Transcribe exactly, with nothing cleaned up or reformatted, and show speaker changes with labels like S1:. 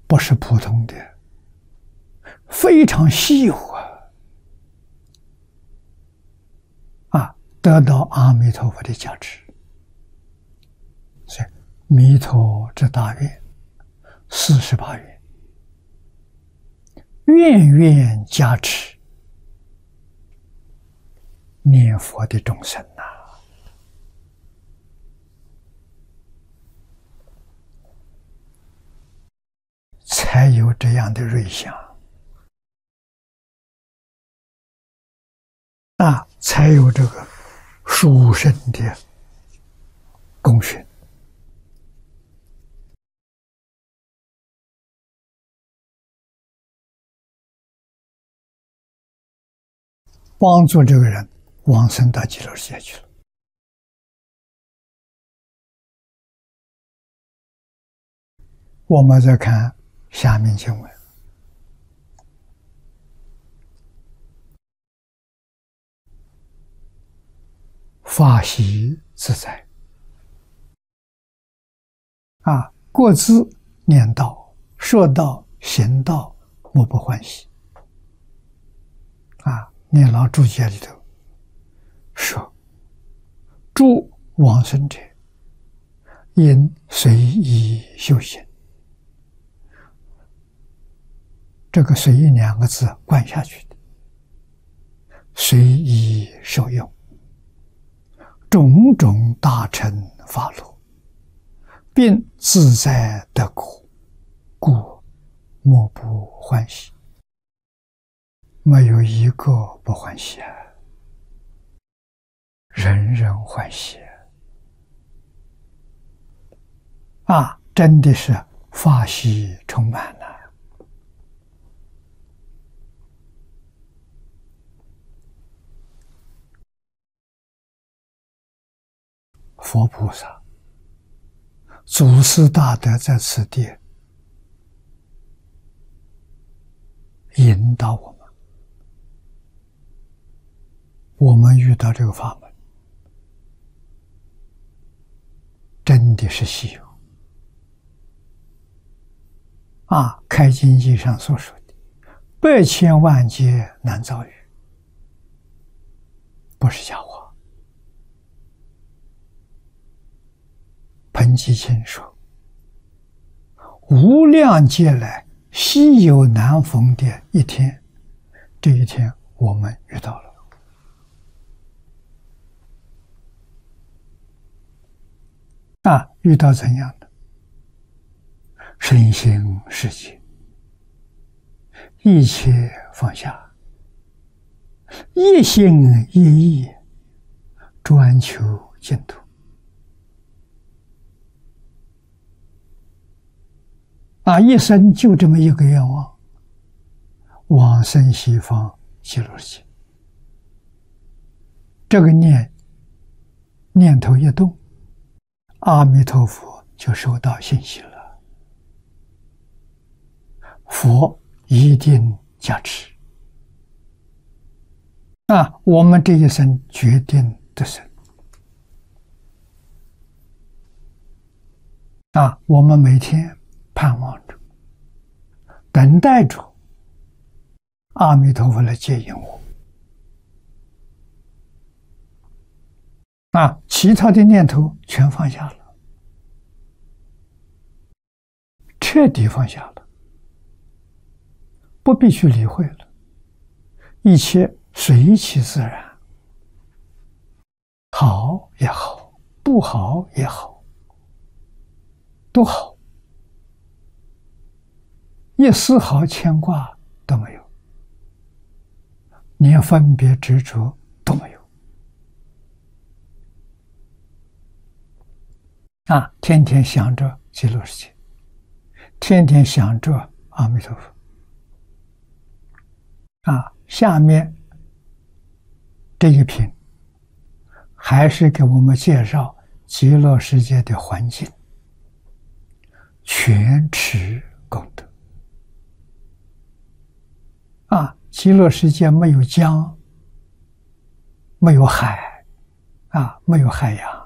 S1: 不是普通的，非常稀有啊！啊，得到阿弥陀佛的加持，所以弥陀之大愿，四十八愿，愿愿加持念佛的众生呐、啊。才有这样的瑞相啊，才有这个殊胜的功勋。帮助这个人往生到极乐世界去了。我们再看下面经文，法喜自在啊，过自念道、说道、行道，莫不欢喜啊。念老注解里头说：“诸往生者，应随意修行。”这个“随意”两个字灌下去的，随意受用，种种大乘法路，并自在得果，故莫不欢喜。没有一个不欢喜啊，人人欢喜啊！真的是法喜充满了。佛菩萨、祖师大德在此地引导我们，我们遇到这个法门，真的是稀有啊！开经记上所说的“百千万劫难遭遇”，不是假话。彭基清说：“无量劫来稀有难逢的一天，这一天我们遇到了。”啊，遇到怎样的？身心世界，一切放下，一心一意，专求净土。啊，一生就这么一个愿望，往生西方极乐世界。这个念念头一动，阿弥陀佛就收到信息了，佛一定加持。啊，我们这一生决定得生。啊，我们每天盼望着，等待着阿弥陀佛来接引我。啊，其他的念头全放下了，彻底放下了，不必去理会了，一切随其自然，好也好，不好也好，都好。一丝毫牵挂都没有，连分别执着都没有啊！天天想着极乐世界，天天想着阿弥陀佛啊！下面这一品还是给我们介绍极乐世界的环境，全持功德。啊，极乐世界没有江，没有海，啊，没有海洋。